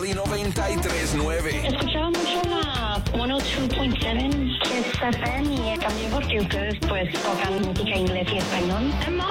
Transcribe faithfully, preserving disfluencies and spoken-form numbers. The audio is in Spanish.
noventa y tres punto nueve. Escuchaba mucho la ciento dos punto siete Kiss F M y también porque ustedes pues tocan música inglés y español.